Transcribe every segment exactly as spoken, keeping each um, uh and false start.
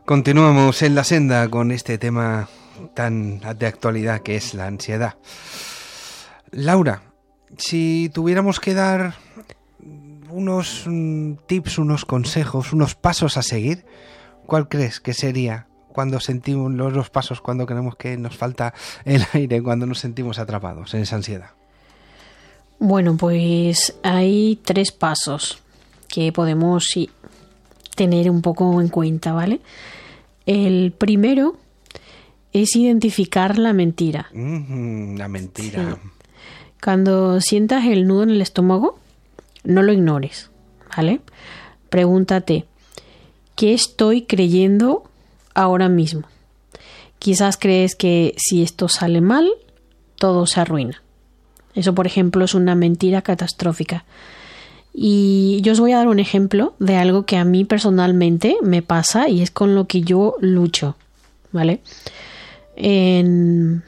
Continuamos en la senda con este tema tan de actualidad que es la ansiedad. Laura, si tuviéramos que dar unos tips, unos consejos, unos pasos a seguir, ¿cuál crees que sería cuando sentimos los, los pasos, cuando creemos que nos falta el aire, cuando nos sentimos atrapados en esa ansiedad? Bueno, pues hay tres pasos que podemos sí, tener un poco en cuenta, ¿vale? El primero es identificar la mentira. Mm, la mentira. Sí. Cuando sientas el nudo en el estómago, no lo ignores, ¿vale? Pregúntate, ¿qué estoy creyendo ahora mismo? Quizás crees que si esto sale mal, todo se arruina. Eso, por ejemplo, es una mentira catastrófica. Y yo os voy a dar un ejemplo de algo que a mí personalmente me pasa y es con lo que yo lucho, ¿vale? En...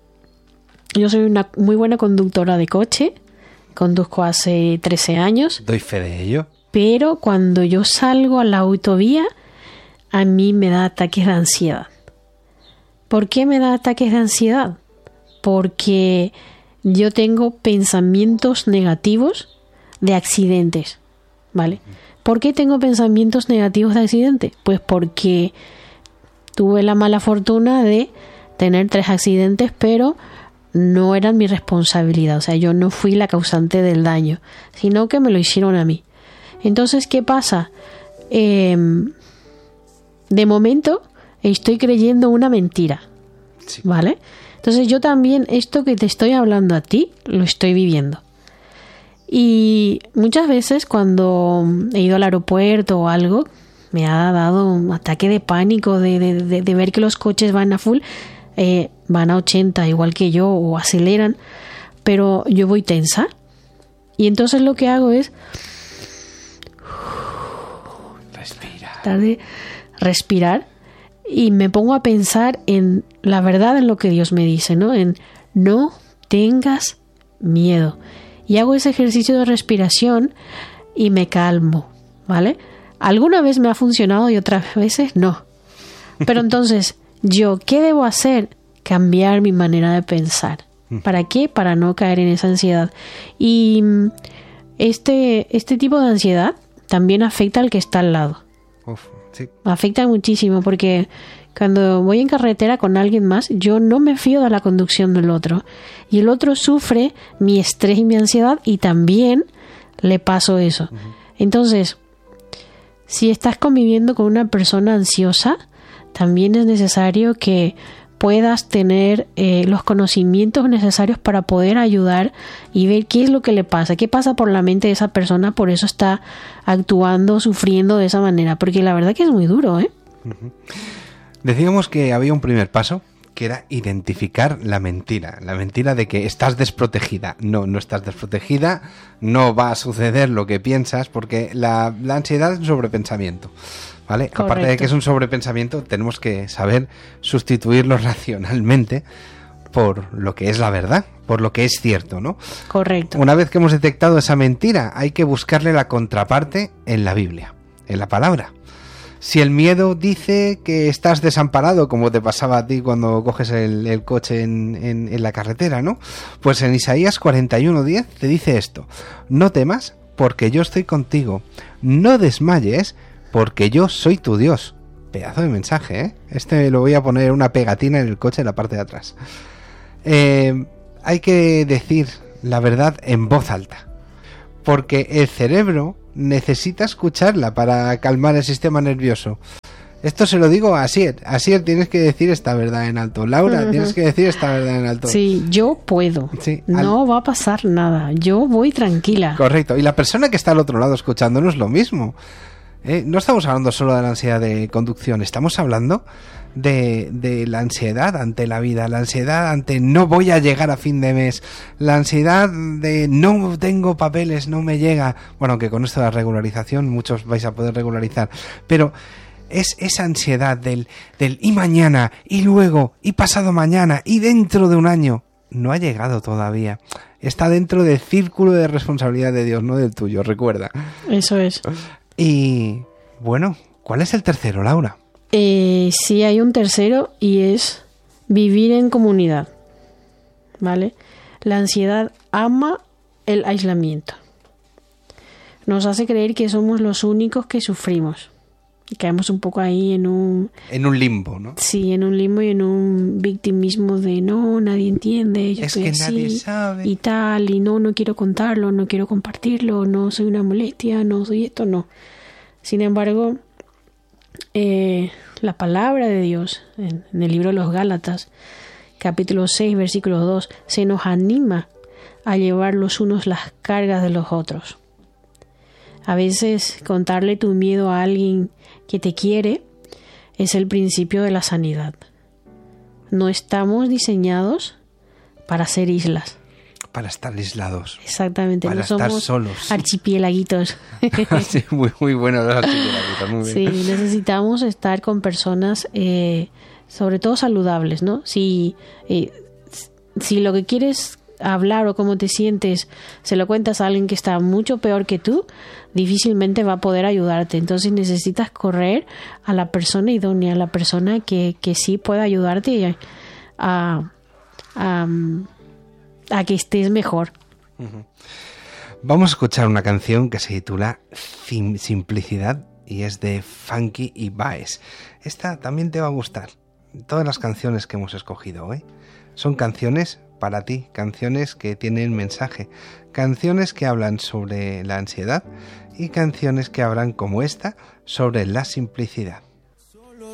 Yo soy una muy buena conductora de coche, conduzco hace trece años. Doy fe de ello. Pero cuando yo salgo a la autovía, a mí me da ataques de ansiedad. ¿Por qué me da ataques de ansiedad? Porque yo tengo pensamientos negativos de accidentes, ¿vale? ¿Por qué tengo pensamientos negativos de accidente? Pues porque tuve la mala fortuna de tener tres accidentes, pero no eran mi responsabilidad. O sea, yo no fui la causante del daño, sino que me lo hicieron a mí. Entonces, ¿qué pasa? Eh, de momento estoy creyendo una mentira, sí. ¿Vale? Entonces yo también esto que te estoy hablando a ti, lo estoy viviendo. Y muchas veces cuando he ido al aeropuerto o algo, me ha dado un ataque de pánico de, de, de, de ver que los coches van a full, eh, van a ochenta igual que yo o aceleran, pero yo voy tensa. Y entonces lo que hago es respirar. Tratar de respirar y me pongo a pensar en la verdad, en lo que Dios me dice, ¿no? En no tengas miedo. Y hago ese ejercicio de respiración y me calmo, ¿vale? Alguna vez me ha funcionado y otras veces no. Pero entonces, ¿yo qué debo hacer? Cambiar mi manera de pensar. ¿Para qué? Para no caer en esa ansiedad. Y este, este tipo de ansiedad también afecta al que está al lado. Uf, sí. Afecta muchísimo porque cuando voy en carretera con alguien más, yo no me fío de la conducción del otro. Y el otro sufre mi estrés y mi ansiedad y también le paso eso. Uh-huh. Entonces, si estás conviviendo con una persona ansiosa, también es necesario que puedas tener eh, los conocimientos necesarios para poder ayudar y ver qué es lo que le pasa, qué pasa por la mente de esa persona, por eso está actuando, sufriendo de esa manera, porque la verdad que es muy duro, ¿eh? Uh-huh. Decíamos que había un primer paso, que era identificar la mentira, la mentira de que estás desprotegida. No, no estás desprotegida, no va a suceder lo que piensas, porque la, la ansiedad es un sobrepensamiento, ¿vale? Correcto. Aparte de que es un sobrepensamiento, tenemos que saber sustituirlo racionalmente por lo que es la verdad, por lo que es cierto, ¿no? Correcto. Una vez que hemos detectado esa mentira, hay que buscarle la contraparte en la Biblia, en la palabra. Si el miedo dice que estás desamparado, como te pasaba a ti cuando coges el, el coche en, en, en la carretera, ¿no? Pues en Isaías cuarenta y uno diez te dice esto: no temas, porque yo estoy contigo. No desmayes, porque yo soy tu Dios. Pedazo de mensaje, ¿eh? Este lo voy a poner una pegatina en el coche en la parte de atrás. Eh, hay que decir la verdad en voz alta, porque el cerebro necesita escucharla para calmar el sistema nervioso. Esto se lo digo a Asier. Asier, tienes que decir esta verdad en alto. Laura, uh-huh. tienes que decir esta verdad en alto. Sí, yo puedo. Sí, al... No va a pasar nada. Yo voy tranquila. Correcto. Y la persona que está al otro lado escuchándonos lo mismo. Eh, no estamos hablando solo de la ansiedad de conducción. Estamos hablando de, de la ansiedad ante la vida, la ansiedad ante no voy a llegar a fin de mes, la ansiedad de no tengo papeles, no me llega. Bueno, aunque con esto de la regularización muchos vais a poder regularizar, pero es esa ansiedad del, del y mañana, y luego, y pasado mañana, y dentro de un año. No ha llegado todavía. Está dentro del círculo de responsabilidad de Dios, no del tuyo, recuerda. Eso es. Y bueno, ¿cuál es el tercero, Laura? Eh, sí hay un tercero y es vivir en comunidad, ¿vale? La ansiedad ama el aislamiento. Nos hace creer que somos los únicos que sufrimos. Y caemos un poco ahí en un... En un limbo, ¿no? Sí, en un limbo y en un victimismo de no, nadie entiende, yo es estoy que así, nadie sabe. Y tal, y no, no quiero contarlo, no quiero compartirlo, no soy una molestia, no soy esto, no. Sin embargo, eh, la palabra de Dios en, en el libro de los Gálatas, capítulo seis, versículo dos, se nos anima a llevar los unos las cargas de los otros. A veces contarle tu miedo a alguien que te quiere es el principio de la sanidad. No estamos diseñados para ser islas. Para estar aislados. Exactamente, para no estar somos solos. archipiélaguitos. Sí, muy, muy bueno los archipiélaguitos, muy bien. Sí, necesitamos estar con personas, eh, sobre todo saludables, ¿no? Si, eh, si lo que quieres hablar o cómo te sientes se lo cuentas a alguien que está mucho peor que tú, difícilmente va a poder ayudarte. Entonces necesitas correr a la persona idónea, a la persona que, que sí pueda ayudarte a, a, a que estés mejor. Uh-huh. Vamos a escuchar una canción que se titula Sim- Simplicidad y es de Funky y Baez. Esta también te va a gustar. Todas las canciones que hemos escogido hoy son canciones para ti, canciones que tienen mensaje, canciones que hablan sobre la ansiedad y canciones que hablan como esta sobre la simplicidad.